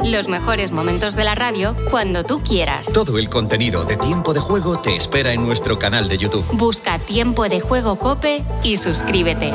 Los mejores momentos de la radio cuando tú quieras. Todo el contenido de Tiempo de Juego te espera en nuestro canal de YouTube. Busca Tiempo de Juego COPE y suscríbete.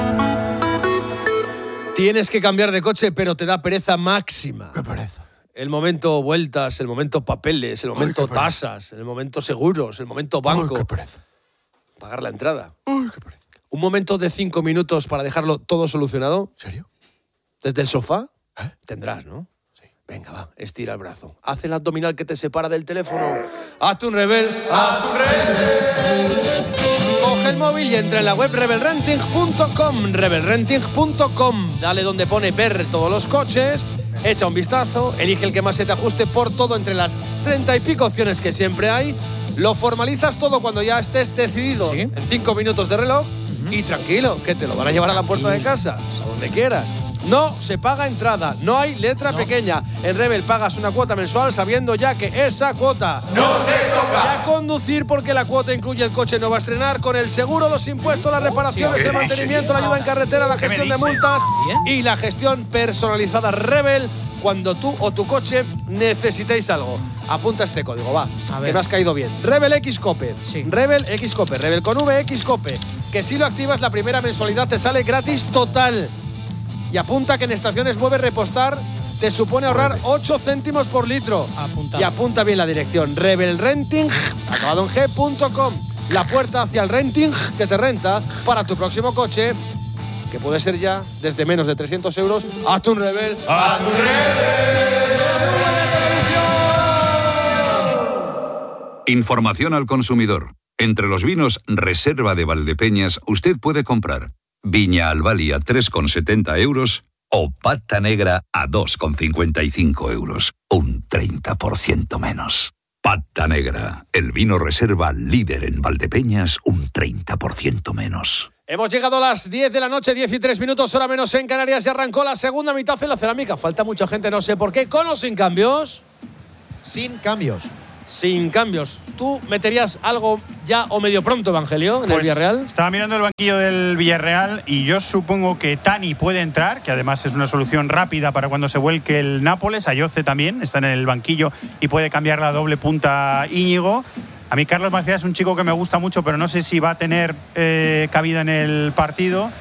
Tienes que cambiar de coche, pero te da pereza máxima. ¡Qué pereza! El momento vueltas, el momento papeles, el momento tasas, el momento seguros, el momento banco. ¡Qué pereza! Pagar la entrada. ¡Ay, qué pereza! Un momento de 5 minutos para dejarlo todo solucionado. ¿En serio? ¿Desde el sofá? Tendrás, ¿no? Sí. Venga, va, estira el brazo. Haz el abdominal que te separa del teléfono. Hazte un rebel. ¡Hazte un rebel! Coge el móvil y entra en la web rebelrenting.com. Rebelrenting.com. Dale donde pone ver todos los coches. Echa un vistazo. Elige el que más se te ajuste por todo entre las 30 y pico opciones que siempre hay. Lo formalizas todo cuando ya estés decidido. ¿Sí? En 5 minutos de reloj. Y tranquilo, que te lo van a llevar a la puerta de casa, a donde quieras. No se paga entrada, no hay letra pequeña. En Rebel pagas una cuota mensual sabiendo ya que esa cuota no se toca. Y a conducir porque la cuota incluye el coche nuevo a estrenar con el seguro, los impuestos, las reparaciones, el mantenimiento, la ayuda en carretera, la gestión de multas y la gestión personalizada. Rebel, cuando tú o tu coche necesitéis algo. Apunta este código, va, que me has caído bien. Rebel X Cope. Sí. Rebel X Cope. Rebel con V X Cope. Que si lo activas, la primera mensualidad te sale gratis total. Y apunta que en Estaciones Mueve repostar te supone ahorrar 8 céntimos por litro. Y apunta bien la dirección. Rebelrenting, acabado en g.com. La puerta hacia el renting que te renta para tu próximo coche, que puede ser ya desde menos de 300 euros. ¡Hazte un Rebel! ¡Hazte un Rebel! Información al consumidor. Entre los vinos Reserva de Valdepeñas usted puede comprar Viña Albalia a 3,70 euros o Pata Negra a 2,55 euros. Un 30% menos. Pata Negra, el vino Reserva líder en Valdepeñas, un 30% menos. Hemos llegado a las 10 de la noche, 13 minutos, hora menos en Canarias, y arrancó la segunda mitad en la cerámica. Falta mucha gente, no sé por qué. ¿Con o sin cambios? Sin cambios. Sin cambios. ¿Tú meterías algo ya o medio pronto, Evangelio, en el Villarreal? Estaba mirando el banquillo del Villarreal y yo supongo que Tani puede entrar, que además es una solución rápida para cuando se vuelque el Nápoles. Ayoce también está en el banquillo y puede cambiar la doble punta Íñigo. A mí Carlos Macías es un chico que me gusta mucho, pero no sé si va a tener cabida en el partido.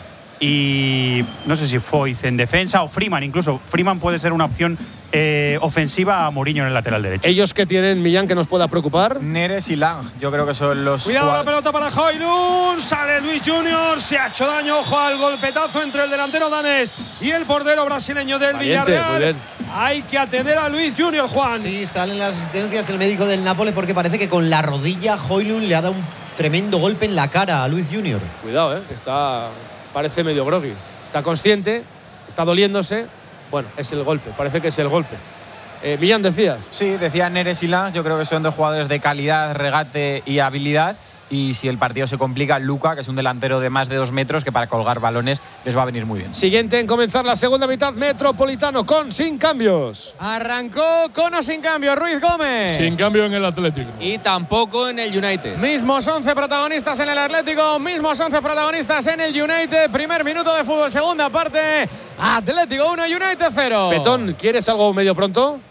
Y no sé si Foyth en defensa o Freeman, incluso Freeman puede ser una opción ofensiva a Mourinho en el lateral derecho. ¿Ellos que tienen, Millán, que nos pueda preocupar? Neres y Lang, yo creo que son los... Cuidado la pelota para Højlund, sale Luis Junior, se ha hecho daño, ojo al golpetazo entre el delantero danés y el portero brasileño del Villarreal. Hay que atender a Luis Junior, Juan. Sí, salen las asistencias el médico del Nápoles porque parece que con la rodilla Højlund le ha dado un tremendo golpe en la cara a Luis Junior. Cuidado, parece medio groggy. Está consciente, está doliéndose. Bueno, es el golpe, parece que es el golpe. Millán, decías. Sí, decía Neres y Lang, yo creo que son dos jugadores de calidad, regate y habilidad. Y si el partido se complica, Luka, que es un delantero de más de 2 metros, que para colgar balones les va a venir muy bien. Siguiente en comenzar la segunda mitad, Metropolitano, con sin cambios. Arrancó con o sin cambios, Ruiz Gómez. Sin cambio en el Atlético. Y tampoco en el United. Mismos 11 protagonistas en el Atlético, mismos 11 protagonistas en el United. Primer minuto de fútbol, segunda parte. Atlético 1, United 0. Petón, ¿quieres algo medio pronto?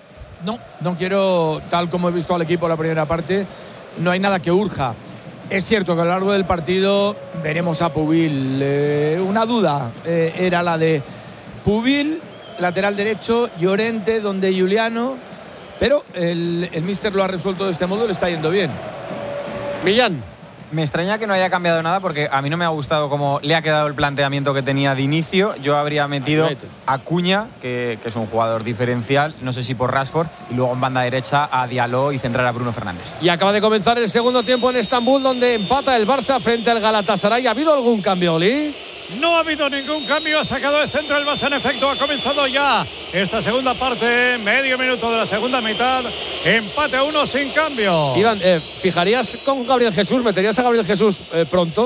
No quiero, tal como he visto al equipo la primera parte, no hay nada que urja. Es cierto que a lo largo del partido veremos a Pubil. Una duda era la de Pubil, lateral derecho, Llorente, donde Juliano, pero el míster lo ha resuelto de este modo, le está yendo bien. Millán. Me extraña que no haya cambiado nada porque a mí no me ha gustado cómo le ha quedado el planteamiento que tenía de inicio. Yo habría metido a Cuña, que es un jugador diferencial, no sé si por Rashford, y luego en banda derecha a Diallo y centrar a Bruno Fernández. Y acaba de comenzar el segundo tiempo en Estambul, donde empata el Barça frente al Galatasaray. ¿Ha habido algún cambio, Oli? No ha habido ningún cambio, ha sacado el centro el Barça, en efecto, ha comenzado ya esta segunda parte, medio minuto de la segunda mitad, empate a 1 sin cambio. Iván, ¿fijarías con Gabriel Jesús? ¿Meterías a Gabriel Jesús pronto?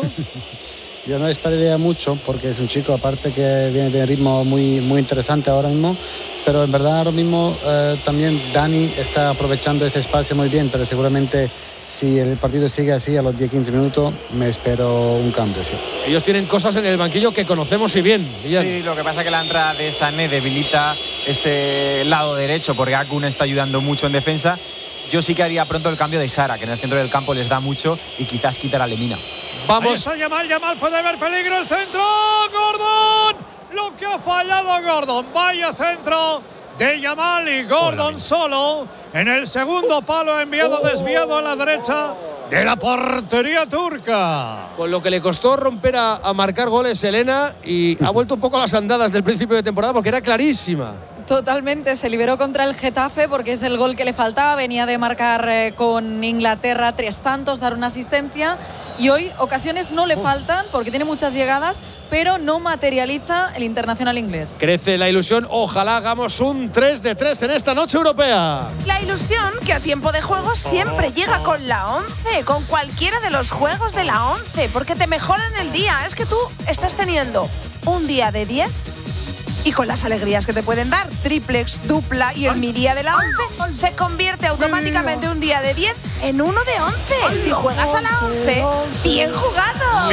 Yo no esperaría mucho porque es un chico aparte que viene de ritmo muy, muy interesante ahora mismo, pero en verdad ahora mismo también Dani está aprovechando ese espacio muy bien, pero seguramente si el partido sigue así a los 10-15 minutos me espero un cambio, sí. Ellos tienen cosas en el banquillo que conocemos y bien. Sí, lo que pasa es que la entrada de Sané debilita ese lado derecho, porque Akun está ayudando mucho en defensa. Yo sí que haría pronto el cambio de Sara, que en el centro del campo les da mucho y quizás quitar a Lemina. Vamos. Ahí está Yamal puede haber peligro, el centro, Gordon. Lo que ha fallado Gordon, vaya centro de Yamal y Gordon solo en el segundo palo, enviado desviado a la derecha de la portería turca. Con lo que le costó romper a marcar goles Elena, y ha vuelto un poco a las andadas del principio de temporada porque era clarísima. Totalmente, se liberó contra el Getafe porque es el gol que le faltaba. Venía de marcar con Inglaterra 3 tantos, dar una asistencia, y hoy ocasiones no le faltan porque tiene muchas llegadas, pero no materializa el internacional inglés. Crece la ilusión, ojalá hagamos un 3 de 3 en esta noche europea. La ilusión que a tiempo de juego siempre llega con la 11, con cualquiera de los juegos de la 11, porque te mejoran el día. Es que tú estás teniendo un día de 10 y con las alegrías que te pueden dar, triplex, dupla y el mi día de la 11, se convierte automáticamente un día de 10 en uno de 11. Si juegas a la 11, bien jugado.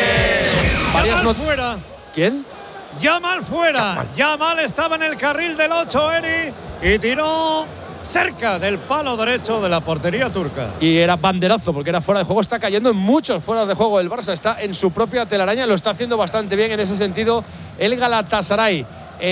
Yamal fuera. ¿Quién? Yamal fuera. Yamal estaba en el carril del 8, Eri, y tiró cerca del palo derecho de la portería turca. Y era banderazo porque era fuera de juego. Está cayendo en muchos fuera de juego. El Barça está en su propia telaraña, lo está haciendo bastante bien en ese sentido el Galatasaray.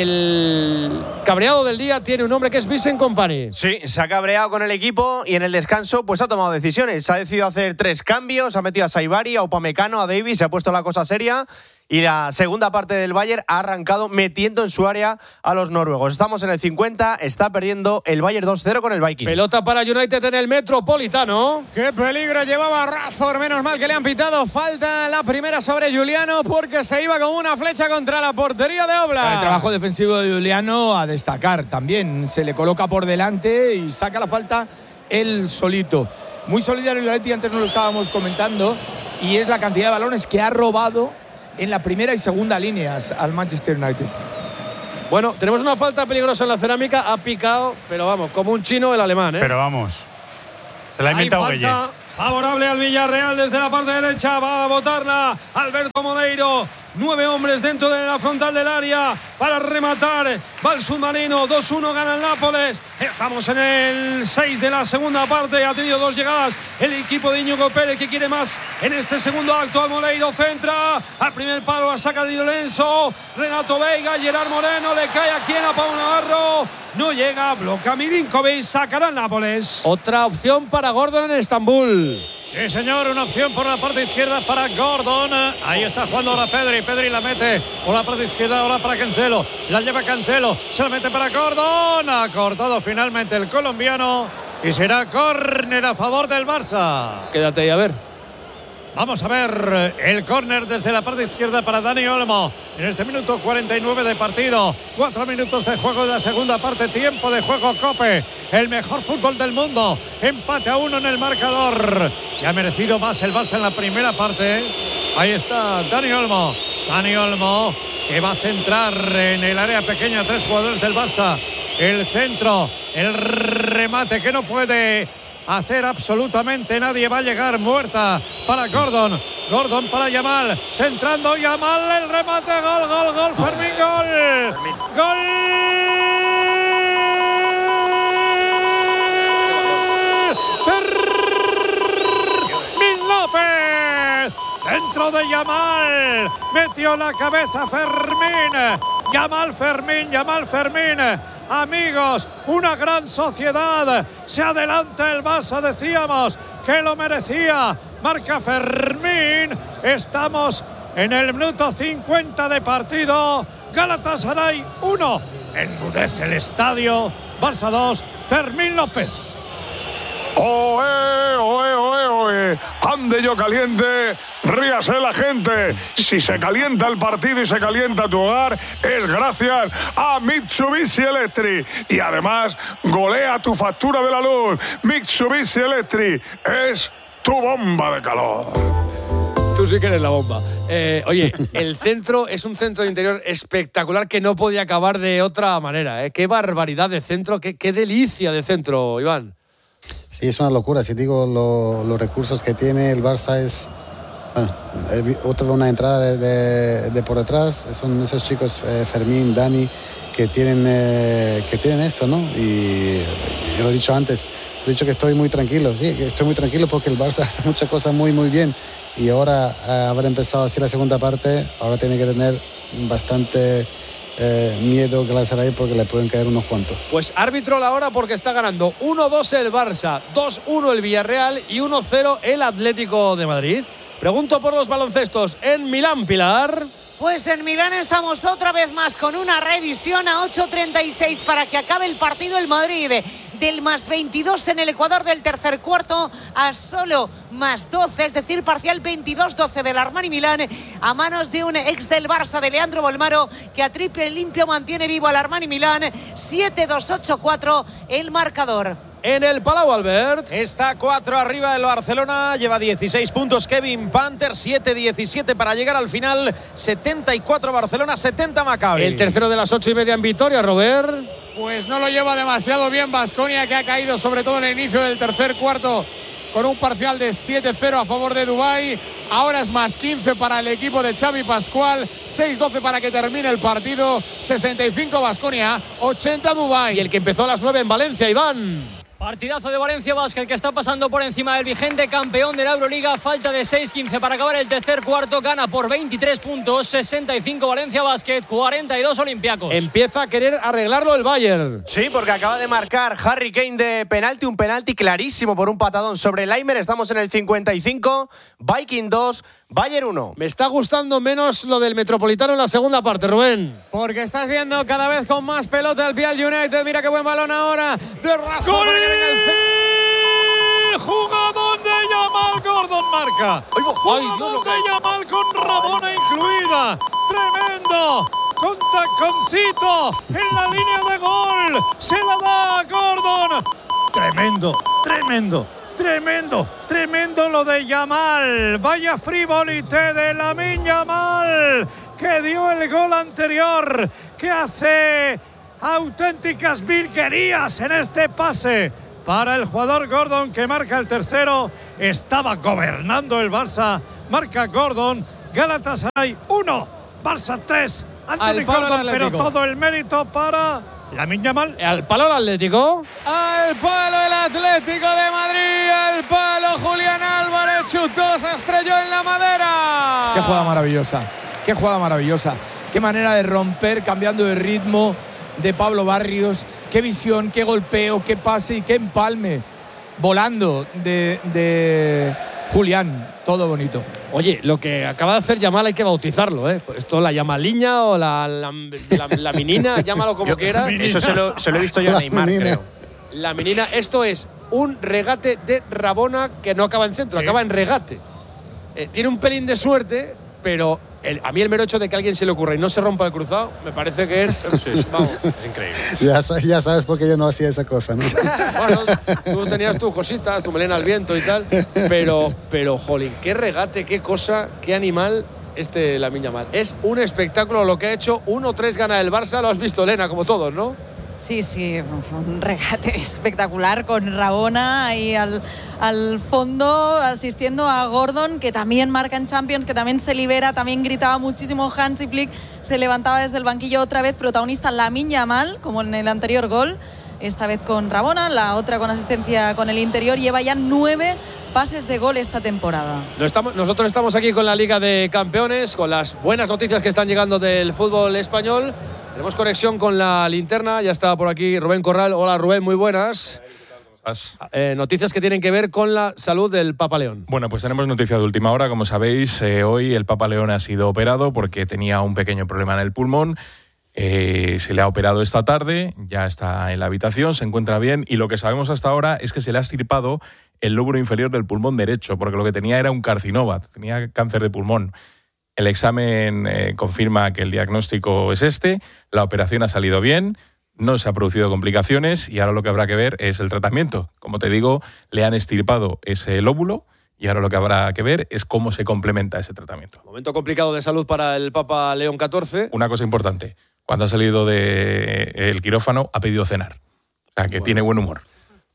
El cabreado del día tiene un nombre que es Vincent Kompany. Sí, se ha cabreado con el equipo y en el descanso pues ha tomado decisiones. Ha decidido hacer 3 cambios, ha metido a Saibari, a Upamecano, a Davies, se ha puesto la cosa seria. Y la segunda parte del Bayern ha arrancado metiendo en su área a los noruegos. Estamos en el 50, está perdiendo el Bayern 2-0 con el Viking. Pelota para United en el Metropolitano. ¡Qué peligro llevaba Rashford! Menos mal que le han pitado falta la primera sobre Giuliano, porque se iba como una flecha contra la portería de Oblak. El trabajo defensivo de Giuliano a destacar también. Se le coloca por delante y saca la falta él solito. Muy solidario el Atleti, antes nos lo estábamos comentando, y es la cantidad de balones que ha robado en la primera y segunda líneas al Manchester United. Bueno, tenemos una falta peligrosa en la cerámica, ha picado, pero vamos, como un chino el alemán, ¿eh? Pero vamos, se la ha inventado Gueye. Favorable al Villarreal desde la parte derecha, va a botarla Alberto Moleiro. 9 hombres dentro de la frontal del área para rematar. Va el submarino, 2-1 gana el Nápoles. Estamos en el 6 de la segunda parte. Ha tenido 2 llegadas el equipo de Íñigo Pérez, que quiere más en este segundo acto. Al Moleiro centra, al primer palo la saca Di Lorenzo. Renato Veiga, Gerard Moreno, le cae aquí a Pau Navarro. No llega, bloca Milinkovic, sacará el Nápoles. Otra opción para Gordon en Estambul. Sí, señor, una opción por la parte izquierda para Gordon. Ahí está jugando ahora Pedri. Pedri la mete por la parte izquierda ahora para Cancelo. La lleva Cancelo, se la mete para Gordon. Ha cortado finalmente el colombiano y será córner a favor del Barça. Quédate ahí a ver. Vamos a ver el córner desde la parte izquierda para Dani Olmo. En este minuto 49 de partido. 4 minutos de juego de la segunda parte. Tiempo de juego COPE. El mejor fútbol del mundo. Empate a 1 en el marcador. Y ha merecido más el Barça en la primera parte. Ahí está Dani Olmo. Dani Olmo que va a centrar en el área pequeña 3 jugadores del Barça. El centro, el remate que no puede hacer absolutamente nadie. Va a llegar muerta para Gordon. Gordon para Yamal. Centrando Yamal. El remate. Gol, gol, gol. Fermín, gol. Gol. Fermín López. Dentro de Yamal. Metió la cabeza Fermín. Yamal Fermín. Yamal Fermín. Amigos, una gran sociedad. Se adelanta el Barça, decíamos que lo merecía. Marca Fermín. Estamos en el minuto 50 de partido. Galatasaray 1. Enmudece el estadio. Barça 2. Fermín López. ¡Oe, oe, oe, oe! ¡Ande yo caliente! ¡Ríase la gente! Si se calienta el partido y se calienta tu hogar, es gracias a Mitsubishi Electric. Y además, golea tu factura de la luz. Mitsubishi Electric es tu bomba de calor. Tú sí que eres la bomba. Oye, el centro es un centro de interior espectacular que no podía acabar de otra manera, ¿eh? ¡Qué barbaridad de centro! ¡Qué delicia de centro, Iván! Sí, es una locura. Si digo los recursos que tiene el Barça es Otra una entrada de por detrás, son esos chicos, Fermín, Dani, que tienen eso, ¿no? Y yo lo he dicho antes, he dicho que estoy muy tranquilo, sí, que estoy muy tranquilo porque el Barça hace muchas cosas muy, muy bien. Y ahora, haber empezado así la segunda parte, ahora tiene que tener bastante miedo Galatasaray porque le pueden caer unos cuantos. Pues árbitro la hora porque está ganando 1-2 el Barça, 2-1 el Villarreal y 1-0 el Atlético de Madrid. Pregunto por los baloncestos en Milán, Pilar. Pues en Milán estamos otra vez más con una revisión a 8:36 para que acabe el partido. El Madrid del más 22 en el Ecuador del tercer cuarto a solo más 12, es decir, parcial 22-12 del Armani Milán a manos de un ex del Barça, de Leandro Bolmaro, que a triple limpio mantiene vivo al Armani Milán. 7-2-8-4 el marcador. En el Palau, Albert. Está 4 arriba el Barcelona, lleva 16 puntos Kevin Panther, 7-17 para llegar al final, 74 Barcelona, 70 Maccabi. El tercero de las 8:30 en Vitoria, Robert. Pues no lo lleva demasiado bien Baskonia, que ha caído sobre todo en el inicio del tercer cuarto con un parcial de 7-0 a favor de Dubái. Ahora es más 15 para el equipo de Xavi Pascual, 6-12 para que termine el partido, 65 Baskonia, 80 Dubái. Y el que empezó a las 9 en Valencia, Iván. Partidazo de Valencia Basket, que está pasando por encima del vigente campeón de la Euroliga. Falta de 6:15 para acabar el tercer cuarto. Gana por 23 puntos. 65 Valencia Basket, 42 Olympiacos. Empieza a querer arreglarlo el Bayern. Sí, porque acaba de marcar Harry Kane de penalti. Un penalti clarísimo por un patadón sobre Leimer. Estamos en el 55. Viking 2, Bayern 1. Me está gustando menos lo del Metropolitano en la segunda parte, Rubén. Porque estás viendo cada vez con más pelota el Pial United. Mira qué buen balón ahora de Rashford. Jugador de Yamal, Gordon marca. Jugador de Yamal con Rabona incluida. Tremendo. Con taconcito en la línea de gol. Se la da a Gordon. Tremendo lo de Yamal. Vaya frivolité de Lamine Yamal, que dio el gol anterior, que hace auténticas virguerías en este pase para el jugador Gordon, que marca el tercero. Estaba gobernando el Barça. Marca Gordon. Galatasaray 1, Barça 3. Anthony Gordon, pero todo el mérito para Lamine Yamal. Al palo el Atlético. Al palo el Atlético de Madrid. Al palo Julián Álvarez. Chutó, se estrelló en la madera. Qué jugada maravillosa. Qué manera de romper, cambiando de ritmo, de Pablo Barrios. Qué visión, qué golpeo, qué pase y qué empalme. Volando de Julián. Todo bonito. Oye, lo que acaba de hacer Yamal hay que bautizarlo, ¿eh? Esto la Yamaliña o la minina, llámalo como quieras. Eso se lo he visto yo a Neymar, creo. La menina, esto es un regate de Rabona que no acaba en centro, acaba en regate. Tiene un pelín de suerte, pero a mí el mero hecho de que a alguien se le ocurra y no se rompa el cruzado, me parece que es, vamos, es increíble. Ya sabes por qué yo no hacía esa cosa, ¿no? Bueno, tú tenías tus cositas, tu melena al viento y tal, pero jolín, qué regate, qué cosa, qué animal Lamine Yamal. Es un espectáculo lo que ha hecho. 1-3 gana el Barça, lo has visto, Elena, como todos, ¿no? Sí, un regate espectacular con Rabona ahí al fondo, asistiendo a Gordon, que también marca en Champions, que también se libera, también gritaba muchísimo Hansi Flick, se levantaba desde el banquillo otra vez, protagonista Lamine Yamal, como en el anterior gol, esta vez con Rabona, la otra con asistencia con el interior, lleva ya 9 pases de gol esta temporada. Nosotros estamos aquí con la Liga de Campeones, con las buenas noticias que están llegando del fútbol español. Tenemos conexión con la linterna, ya está por aquí Rubén Corral. Hola Rubén, muy buenas. Noticias que tienen que ver con la salud del Papa León. Bueno, pues tenemos noticia de última hora. Como sabéis, hoy el Papa León ha sido operado porque tenía un pequeño problema en el pulmón. Se le ha operado esta tarde, ya está en la habitación, se encuentra bien, y lo que sabemos hasta ahora es que se le ha extirpado el lóbulo inferior del pulmón derecho, porque lo que tenía era un carcinoma, tenía cáncer de pulmón. El examen confirma que el diagnóstico es la operación ha salido bien, no se ha producido complicaciones y ahora lo que habrá que ver es el tratamiento. Como te digo, le han extirpado ese lóbulo y ahora lo que habrá que ver es cómo se complementa ese tratamiento. Momento complicado de salud para el Papa León XIV. Una cosa importante, cuando ha salido del quirófano ha pedido cenar, o sea que tiene buen humor.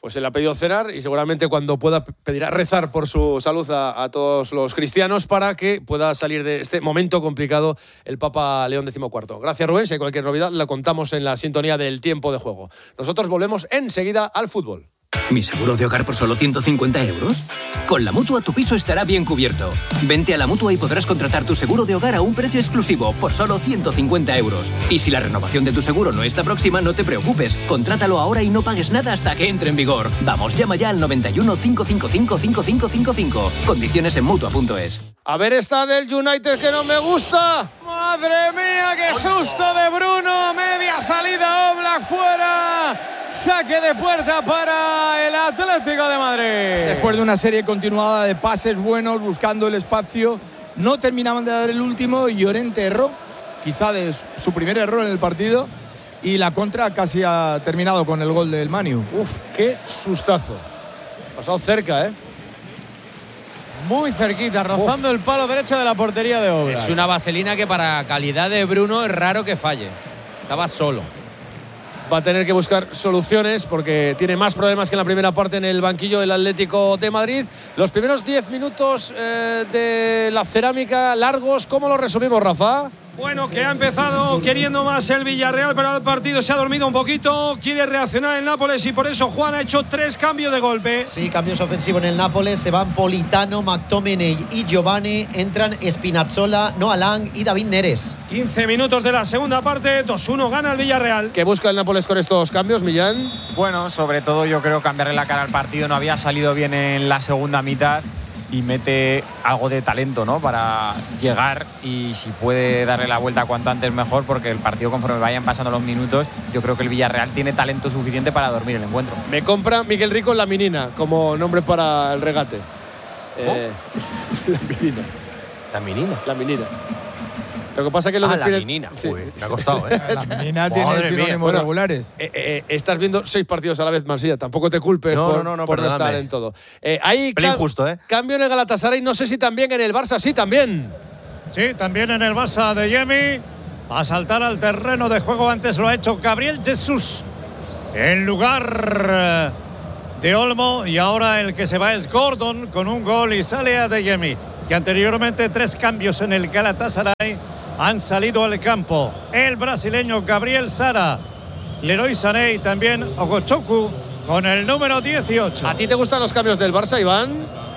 Pues él ha pedido cenar y seguramente cuando pueda pedirá rezar por su salud a todos los cristianos para que pueda salir de este momento complicado el Papa León XIV. Gracias, Rubén. Si hay cualquier novedad, la contamos en la sintonía del tiempo de juego. Nosotros volvemos enseguida al fútbol. ¿Mi seguro de hogar por solo 150 euros? Con la Mutua tu piso estará bien cubierto. Vente a la Mutua y podrás contratar tu seguro de hogar a un precio exclusivo por solo 150 euros. Y si la renovación de tu seguro no está próxima, no te preocupes. Contrátalo ahora y no pagues nada hasta que entre en vigor. Vamos, llama ya al 91 555 5555. Condiciones en Mutua.es. A ver esta del United que no me gusta. ¡Madre mía, qué susto de Bruno! Media salida, Oblak fuera. Saque de puerta para el Atlético de Madrid. Después de una serie continuada de pases buenos, buscando el espacio, no terminaban de dar el último y Llorente erró, quizá de su primer error en el partido, y la contra casi ha terminado con el gol del Manu. Uf, qué sustazo. Pasado cerca, ¿eh? Muy cerquita, rozando el palo derecho de la portería de Oblak. Es una vaselina que para calidad de Bruno es raro que falle. Estaba solo. Va a tener que buscar soluciones porque tiene más problemas que en la primera parte en el banquillo del Atlético de Madrid. Los primeros 10 minutos de la Cerámica largos, ¿cómo lo resumimos, Rafa? Bueno, que ha empezado queriendo más el Villarreal, pero el partido se ha dormido un poquito. Quiere reaccionar el Nápoles y por eso Juan ha hecho 3 cambios de golpe. Sí, cambios ofensivos en el Nápoles. Se van Politano, McTominay y Giovanni. Entran Spinazzola, Noah Lang y David Neres. 15 minutos de la segunda parte. 2-1 gana el Villarreal. ¿Qué busca el Nápoles con estos cambios, Millán? Bueno, sobre todo yo creo cambiarle la cara al partido. No había salido bien en la segunda mitad. Y mete algo de talento, ¿no? Para llegar y si puede darle la vuelta cuanto antes mejor, porque el partido conforme vayan pasando los minutos, yo creo que el Villarreal tiene talento suficiente para dormir el encuentro. Me compra Miguel Rico la Minina como nombre para el regate. La Minina. ¿La Minina? La Minina. Lo que pasa es que lo la Minina. Sí. Uy, me ha costado, ¿eh? La Minina tiene sinónimos regulares. Estás viendo 6 partidos a la vez, Marsella. Tampoco te culpes por no estar en todo. Hay justo, ¿eh? Cambio en el Galatasaray. No sé si también en el Barça. Sí, también. Sí, también en el Barça de Yemi. A saltar al terreno de juego. Antes lo ha hecho Gabriel Jesús en lugar de Olmo. Y ahora el que se va es Gordon con un gol y sale a De Yemi. Que anteriormente 3 cambios en el Galatasaray han salido al campo. El brasileño Gabriel Sara, Leroy Sané y también Ogochoku con el número 18. ¿A ti te gustan los cambios del Barça, Iván?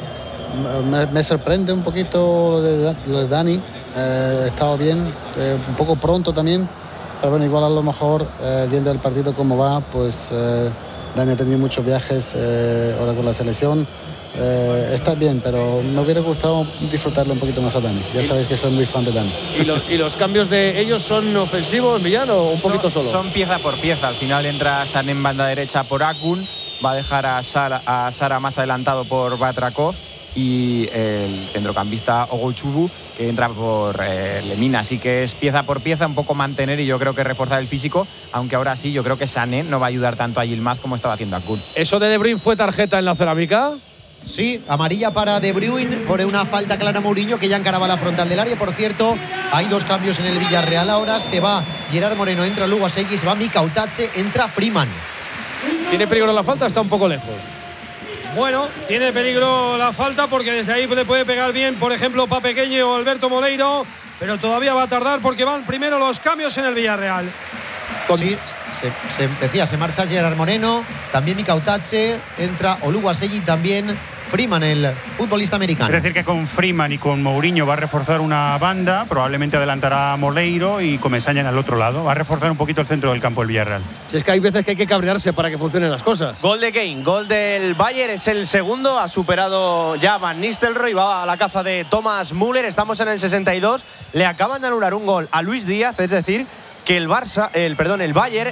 Me sorprende un poquito lo de Dani. Ha estado bien, un poco pronto también, pero bueno, igual a lo mejor viendo el partido cómo va, pues Dani ha tenido muchos viajes ahora con la selección. Está bien, pero me hubiera gustado disfrutarlo un poquito más a Dani. Ya sabéis que soy muy fan de Dani. ¿Y los cambios de ellos son ofensivos, Millán, o un poquito solo? Son pieza por pieza. Al final entra Sané en banda derecha por Akun, va a dejar a Sara más adelantado por Batrakov y el centrocampista Ogochubu que entra por Lemina. Así que es pieza por pieza, un poco mantener y yo creo que reforzar el físico, aunque ahora sí, yo creo que Sané no va a ayudar tanto a Yilmaz como estaba haciendo Akun. ¿Eso de Bruyne fue tarjeta en la Cerámica? Sí, amarilla para De Bruyne por una falta clara a Mourinho que ya encaraba la frontal del área. Por cierto, hay 2 cambios en el Villarreal ahora. Se va Gerard Moreno, entra Lugo Asegui, se va Mika Utache, entra Freeman. ¿Tiene peligro la falta? Está un poco lejos. Bueno, tiene peligro la falta porque desde ahí le puede pegar bien, por ejemplo, Papequeño o Alberto Moleiro, pero todavía va a tardar porque van primero los cambios en el Villarreal. Sí, se marcha Gerard Moreno, también Mika Utache, entra Oluwasegi también. Freeman, el futbolista americano. Es decir, que con Freeman y con Mourinho va a reforzar una banda, probablemente adelantará a Moleiro y Comesaña en el otro lado. Va a reforzar un poquito el centro del campo el Villarreal. Si es que hay veces que hay que cabrearse para que funcionen las cosas. Gol de Kane, gol del Bayern, es el segundo. Ha superado ya Van Nistelrooy, va a la caza de Thomas Müller. Estamos en el 62. Le acaban de anular un gol a Luis Díaz, es decir, que el Bayern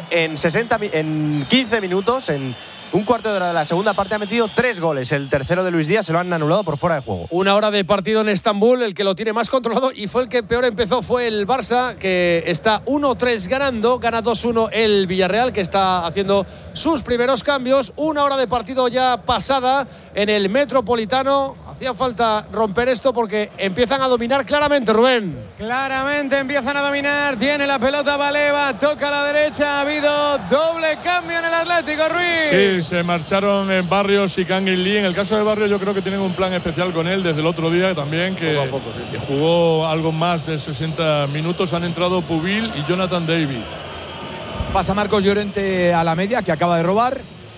en 15 minutos, en un cuarto de hora de la segunda parte, ha metido 3 goles. El tercero de Luis Díaz se lo han anulado por fuera de juego. Una hora de partido en Estambul, el que lo tiene más controlado y fue el que peor empezó fue el Barça, que está 1-3 ganando, gana 2-1 el Villarreal, que está haciendo sus primeros cambios. Una hora de partido ya pasada en el Metropolitano. Hacía falta romper esto porque empiezan a dominar claramente, Rubén. Claramente empiezan a dominar, tiene la pelota Baleva, toca a la derecha, ha habido doble cambio en el Atlético Atlético, Ruiz. Sí, se marcharon en Barrios y Kangin Lee. En el caso de Barrios yo creo que tienen un plan especial con él desde el otro día también, que jugó algo más de 60 minutos. Han entrado Pubil y Jonathan David. Pasa Marcos Llorente a la media, que acaba de robar,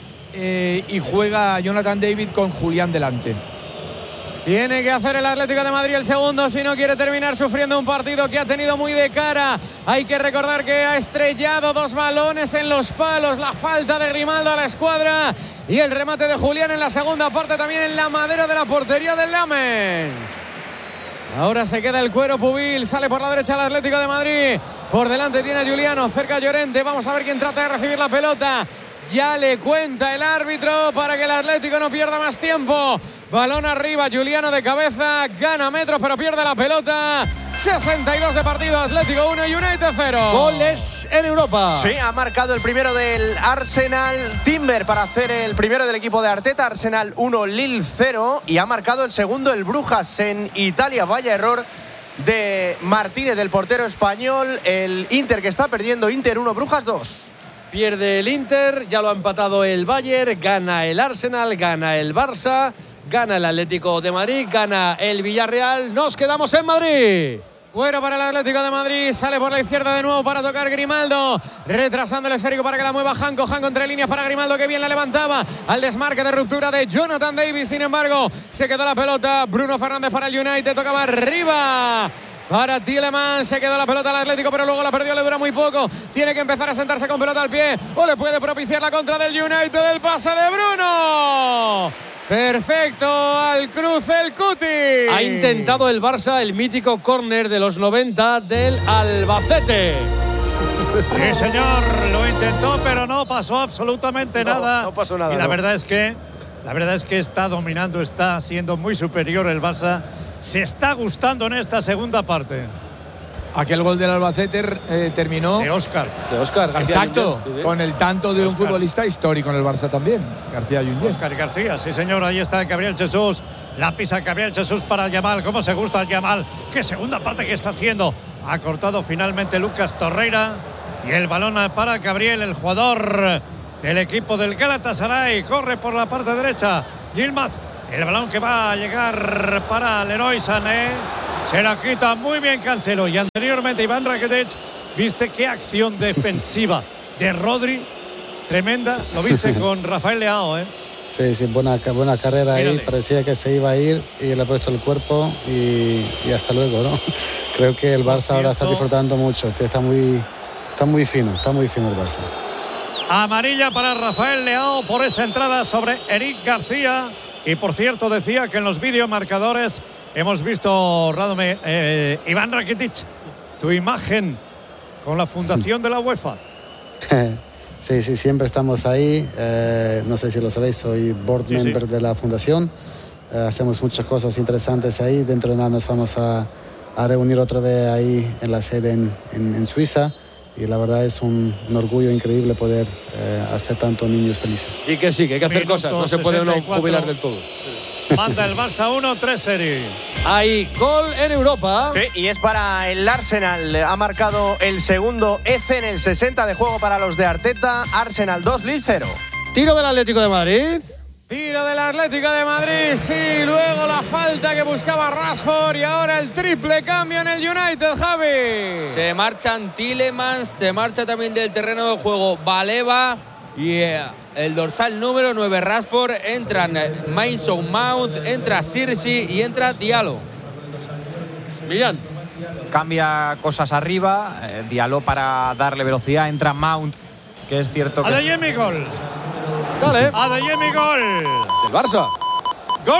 y juega Jonathan David con Julián delante. Tiene que hacer el Atlético de Madrid el segundo si no quiere terminar sufriendo un partido que ha tenido muy de cara. Hay que recordar que ha estrellado 2 balones en los palos. La falta de Grimaldo a la escuadra y el remate de Julián en la segunda parte también en la madera de la portería del Lamens. Ahora se queda el cuero Pubil, sale por la derecha el Atlético de Madrid. Por delante tiene a Juliano, cerca a Llorente. Vamos a ver quién trata de recibir la pelota. Ya le cuenta el árbitro para que el Atlético no pierda más tiempo. Balón arriba, Juliano de cabeza, gana metros pero pierde la pelota. 62 de partido, Atlético 1 y United 0. Goles en Europa. Sí, ha marcado el primero del Arsenal, Timber, para hacer el primero del equipo de Arteta. Arsenal 1, Lille 0. Y ha marcado el segundo el Brujas en Italia. Vaya error de Martínez, del portero español. El Inter que está perdiendo, Inter 1, Brujas 2. Pierde el Inter, ya lo ha empatado el Bayern, gana el Arsenal, gana el Barça, gana el Atlético de Madrid, gana el Villarreal. Nos quedamos en Madrid. Bueno para el Atlético de Madrid, sale por la izquierda de nuevo para tocar Grimaldo, retrasando el esférico para que la mueva Janko entre líneas para Grimaldo, que bien la levantaba al desmarque de ruptura de Jonathan Davis. Sin embargo, se quedó la pelota, Bruno Fernández para el United, tocaba arriba para Tielemans, se quedó la pelota al Atlético, pero luego la perdió, le dura muy poco. Tiene que empezar a sentarse con pelota al pie, o le puede propiciar la contra del United, el pase de Bruno. Perfecto, al cruce el Cuti. Ha intentado el Barça el mítico córner de los 90 del Albacete. Sí, señor, lo intentó, pero no pasó absolutamente nada. No pasó nada. Y la verdad es que está dominando, está siendo muy superior el Barça. Se está gustando en esta segunda parte. Aquel gol del Albacete terminó de Óscar. Exacto, con el tanto de un futbolista histórico en el Barça también, García Yunyé. Óscar García, sí señor, ahí está Gabriel Jesús. La pisa Gabriel Jesús para Yamal. ¿Cómo se gusta el Yamal? Qué segunda parte que está haciendo. Ha cortado finalmente Lucas Torreira. Y el balón para Gabriel, el jugador del equipo del Galatasaray. Corre por la parte derecha. Yilmaz. El balón que va a llegar para Leroy Sané. Se la quita muy bien Cancelo. Y anteriormente Iván Rakitic. ¿Viste qué acción defensiva de Rodri? Tremenda. Lo viste con Rafael Leao, ¿eh? Sí, buena carrera. Mírale. Ahí. Parecía que se iba a ir y le ha puesto el cuerpo y hasta luego, ¿no? Creo que el Barça ahora está disfrutando mucho. Está muy fino el Barça. Amarilla para Rafael Leao por esa entrada sobre Eric García. Y por cierto, decía que en los videomarcadores hemos visto, Radome, Iván Rakitic, tu imagen con la fundación de la UEFA. Sí, siempre estamos ahí. No sé si lo sabéis, soy board member de la fundación. Hacemos muchas cosas interesantes ahí. Dentro de nada nos vamos a reunir otra vez ahí en la sede en Suiza. Y la verdad es un orgullo increíble poder hacer tantos niños felices. Y que sí, que hay que hacer cosas, no se puede uno jubilar del todo. Manda el Barça 1-3 serie. Hay gol en Europa. Sí, y es para el Arsenal. Ha marcado el segundo Eze en el 60 de juego para los de Arteta. Arsenal 2, Lille 0. Tiro del Atlético de Madrid. Tiro del Atlético de Madrid, sí, luego la falta que buscaba Rashford y ahora el triple cambio en el United, Javi. Se marchan Tielemans, se marcha también del terreno de juego Baleba y el dorsal número 9 Rashford, entran Mason Mount, entra Sirsi y entra Diallo. Millán. Cambia cosas arriba, Diallo para darle velocidad, entra Mount, que es cierto que... Adeyemi, gol. Dale. Adeyemi, gol. El Barça. Gol.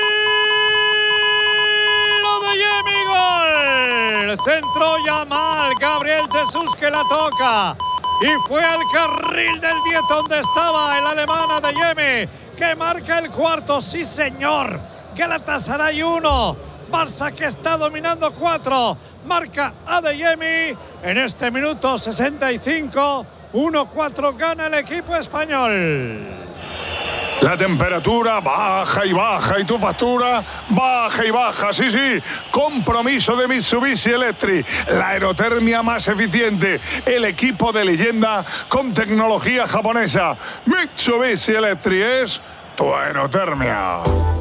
Adeyemi, gol. Centro Yamal. Gabriel Jesús que la toca. Y fue al carril del 10 donde estaba el alemán Adeyemi, que marca el cuarto. Sí, señor. Galatasaray 1. Barça que está dominando 4. Marca Adeyemi en este minuto 65. 1-4 gana el equipo español. La temperatura baja y tu factura baja y baja. Sí, compromiso de Mitsubishi Electric. La aerotermia más eficiente. El equipo de leyenda con tecnología japonesa. Mitsubishi Electric es tu aerotermia.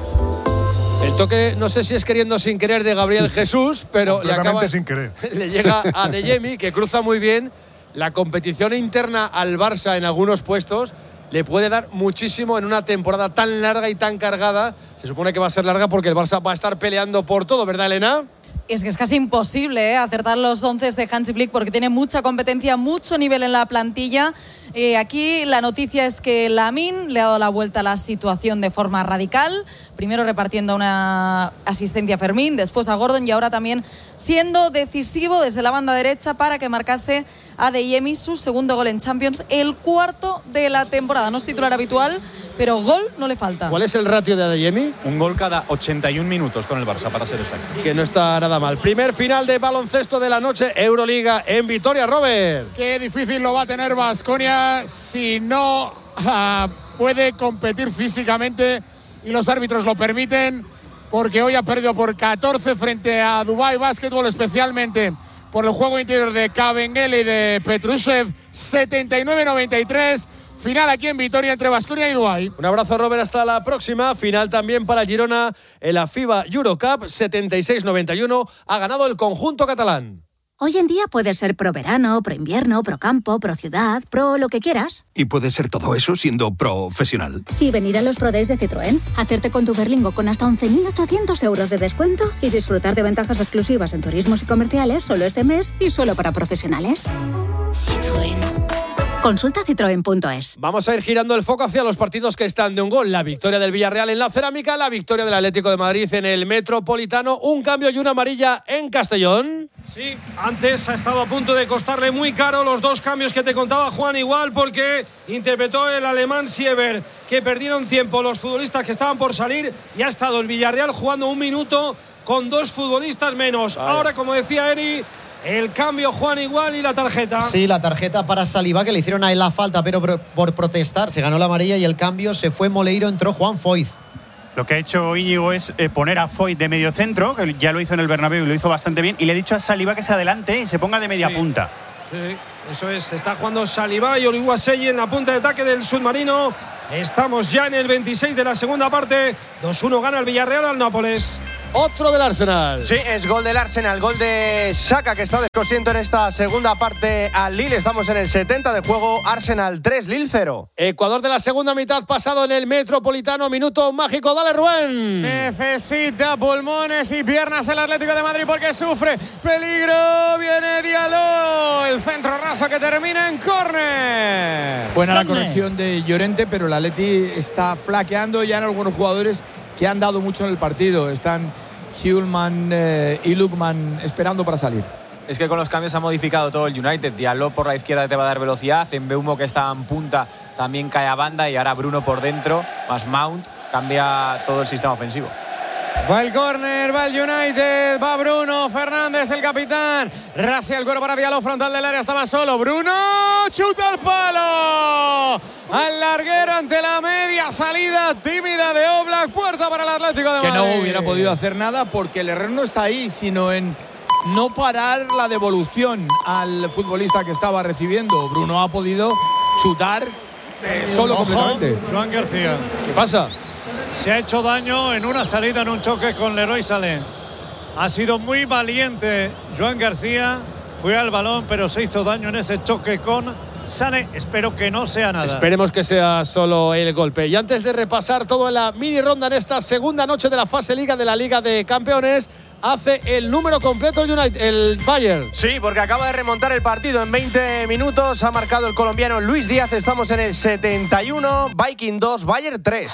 El toque, no sé si es queriendo sin querer de Gabriel Jesús, pero sin querer. Le llega a Adeyemi, que cruza muy bien. La competición interna al Barça en algunos puestos le puede dar muchísimo en una temporada tan larga y tan cargada. Se supone que va a ser larga porque el Barça va a estar peleando por todo, ¿verdad, Elena? Es que es casi imposible acertar los 11 de Hansi Flick porque tiene mucha competencia, mucho nivel en la plantilla. Aquí la noticia es que Lamine le ha dado la vuelta a la situación de forma radical. Primero repartiendo una asistencia a Fermín, después a Gordon y ahora también siendo decisivo desde la banda derecha para que marcase a Adeyemi su segundo gol en Champions, el cuarto de la temporada. No es titular habitual, pero gol no le falta. ¿Cuál es el ratio de Adeyemi? Un gol cada 81 minutos con el Barça, para ser exacto. Que no está nada mal. Primer final de baloncesto de la noche, Euroliga en Vitoria, Robert. Qué difícil lo va a tener Baskonia si no puede competir físicamente y los árbitros lo permiten, porque hoy ha perdido por 14 frente a Dubai Basketball, especialmente por el juego interior de Kabengele y de Petrusev. 79-93. Final aquí en Vitoria entre Baskonia y Dubái. Un abrazo, Robert, hasta la próxima. Final también para Girona en la FIBA Eurocup, 76-91. Ha ganado el conjunto catalán. Hoy en día puedes ser pro verano, pro invierno, pro campo, pro ciudad, pro lo que quieras. Y puedes ser todo eso siendo profesional. Y venir a los Pro Days de Citroën, hacerte con tu Berlingo con hasta 11.800 euros de descuento y disfrutar de ventajas exclusivas en turismos y comerciales solo este mes y solo para profesionales. Citroën. Consulta citroen.es. Vamos a ir girando el foco hacia los partidos que están de un gol. La victoria del Villarreal en la Cerámica, la victoria del Atlético de Madrid en el Metropolitano, un cambio y una amarilla en Castellón. Sí, antes ha estado a punto de costarle muy caro los dos cambios que te contaba Juan, igual porque interpretó el alemán Sieber, que perdieron tiempo los futbolistas que estaban por salir, y ha estado el Villarreal jugando un minuto con dos futbolistas menos. Vale. Ahora, como decía Eri, el cambio, Juan, igual, y la tarjeta. Sí, la tarjeta para Saliba, que le hicieron a él la falta, pero por protestar se ganó la amarilla, y el cambio se fue Moleiro, entró Juan Foyth. Lo que ha hecho Íñigo es poner a Foyth de medio centro, que ya lo hizo en el Bernabéu y lo hizo bastante bien, y le ha dicho a Saliba que se adelante y se ponga de media punta. Sí, eso es. Está jugando Saliba y Oluwaseyi en la punta de ataque del submarino. Estamos ya en el 26 de la segunda parte. 2-1 gana el Villarreal al Nápoles. Otro del Arsenal. Sí, es gol del Arsenal, gol de Xhaka, que está descosiendo en esta segunda parte al Lille. Estamos en el 70 de juego, Arsenal 3, Lille 0. Ecuador de la segunda mitad pasado en el Metropolitano, minuto mágico, dale Rubén. Necesita pulmones y piernas el Atlético de Madrid porque sufre peligro, viene Diallo, el centro raso que termina en córner. Buena la corrección de Llorente, pero el Atleti está flaqueando ya en algunos jugadores que han dado mucho en el partido. Están Hjulman y Lukman esperando para salir. Es que con los cambios ha modificado todo el United. Diallo por la izquierda te va a dar velocidad, Mbeumo, que está en punta, también cae a banda, y ahora Bruno por dentro, más Mount, cambia todo el sistema ofensivo. Va el córner, va el United, va Bruno Fernández, el capitán. Rasea el cuero para Diallo, frontal del área, estaba solo. Bruno, chuta al palo. Al larguero ante la media salida tímida de Oblak. Puerta para el Atlético de Madrid. Que no hubiera podido hacer nada porque el error no está ahí, sino en no parar la devolución al futbolista que estaba recibiendo. Bruno ha podido chutar solo completamente. Joan García. ¿Qué pasa? Se ha hecho daño en una salida, en un choque con Leroy Sané. Ha sido muy valiente Joan García, fue al balón, pero se hizo daño en ese choque con Sané. Espero que no sea nada. Esperemos que sea solo el golpe. Y antes de repasar todo en la mini ronda en esta segunda noche de la fase Liga de la Liga de Campeones, hace el número completo el United, el Bayern. Sí, porque acaba de remontar el partido en 20 minutos. Ha marcado el colombiano Luis Díaz. Estamos en el 71. Viking 2, Bayern 3.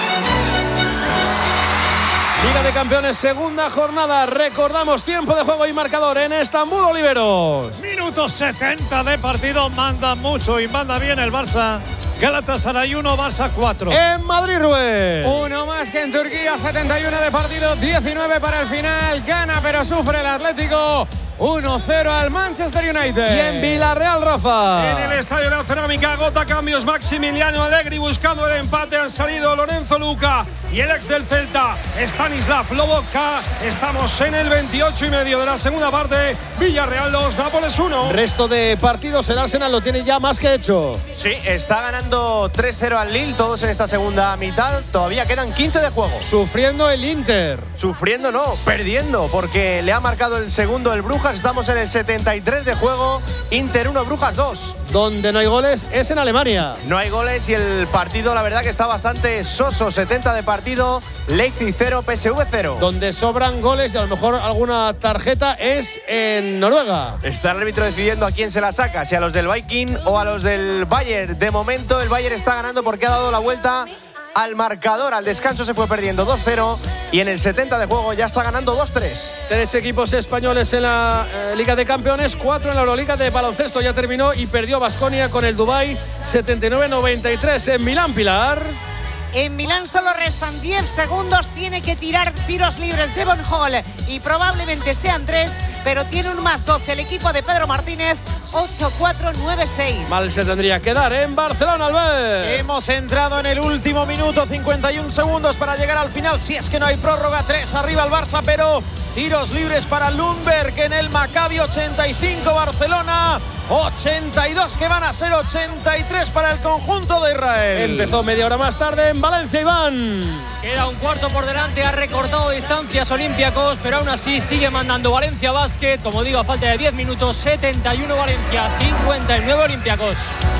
Liga de Campeones, segunda jornada. Recordamos tiempo de juego y marcador en Estambul, Oliveros. Minuto 70 de partido. Manda mucho y manda bien el Barça. Galatasaray 1, Barça 4. En Madrid, Rubén. Uno más que en Turquía, 71 de partido, 19 para el final. Gana pero sufre el Atlético. 1-0 al Manchester United. Y en Villarreal, Rafa. En el Estadio de la Cerámica agota cambios Maximiliano Allegri buscando el empate. Han salido Lorenzo Luca y el ex del Celta, Stanislav Lobotka. Estamos en el 28,5 de la segunda parte. Villarreal 2, Nápoles 1. Resto de partidos, el Arsenal lo tiene ya más que hecho. Sí, está ganando 3-0 al Lille, todos en esta segunda mitad. Todavía quedan 15 de juego. Sufriendo el Inter. Sufriendo no, perdiendo, porque le ha marcado el segundo el Brujas. Estamos en el 73 de juego. Inter 1, Brujas 2. Donde no hay goles es en Alemania. No hay goles y el partido la verdad que está bastante soso. 70 de partido, Leipzig 0, PSV 0. Donde sobran goles y a lo mejor alguna tarjeta es en Noruega. Está el árbitro decidiendo a quién se la saca, si a los del Viking o a los del Bayern. De momento el Bayern está ganando porque ha dado la vuelta al marcador. Al descanso se fue perdiendo 2-0 y en el 70 de juego ya está ganando 2-3. 3 equipos españoles en la Liga de Campeones, 4 en la Euroliga de baloncesto. Ya terminó y perdió Baskonia con el Dubái 79-93 en Milán, Pilar. En Milán solo restan 10 segundos, tiene que tirar tiros libres Devon Hall y probablemente sean 3, pero tiene un más 12 el equipo de Pedro Martínez, 8-4-9-6. Mal se tendría que dar en Barcelona, Albert. Hemos entrado en el último minuto, 51 segundos para llegar al final, si es que no hay prórroga. 3 arriba el Barça, pero tiros libres para Lundberg en el Maccabi. 85 Barcelona, 82 que van a ser 83 para el conjunto de Israel. Empezó media hora más tarde en Valencia, Iván. Queda un cuarto por delante, ha recortado distancias Olympiacos, pero aún así sigue mandando Valencia Basket. Como digo, a falta de 10 minutos, 71 Valencia, 59 Olympiacos.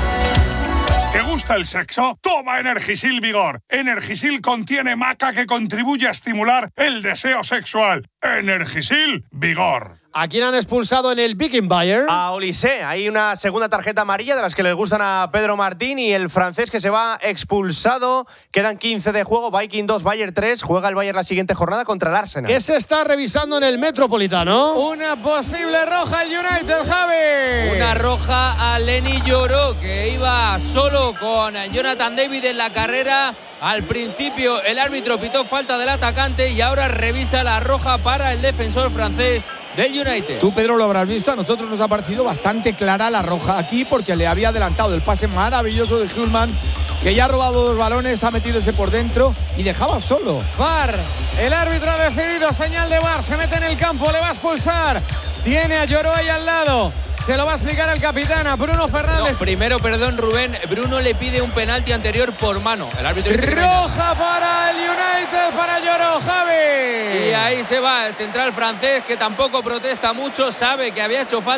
¿Te gusta el sexo? Toma Energisil Vigor. Energisil contiene maca que contribuye a estimular el deseo sexual. Energisil Vigor. ¿A quién han expulsado en el Viking Bayern? A Olysée. Hay una segunda tarjeta amarilla de las que les gustan a Pedro Martín y el francés que se va expulsado. Quedan 15 de juego. Viking 2, Bayern 3. Juega el Bayern la siguiente jornada contra el Arsenal. ¿Qué se está revisando en el Metropolitano? Una posible roja al United, Javi. Una roja a Lenny Lloró, que iba solo con Jonathan David en la carrera. Al principio el árbitro pitó falta del atacante y ahora revisa la roja para el defensor francés del United. Tú, Pedro, lo habrás visto. A nosotros nos ha parecido bastante clara la roja aquí porque le había adelantado el pase maravilloso de Hulman, que ya ha robado 2 balones, ha metido ese por dentro y dejaba solo. VAR, el árbitro ha decidido, señal de VAR, se mete en el campo, le va a expulsar. Tiene a Lloró ahí al lado. Se lo va a explicar el capitán, a Bruno Fernández. No, primero, perdón, Rubén. Bruno le pide un penalti anterior por mano. El árbitro dice roja para el United, para Lloró, Javi. Y ahí se va el central francés, que tampoco protesta mucho, sabe que había hecho falta.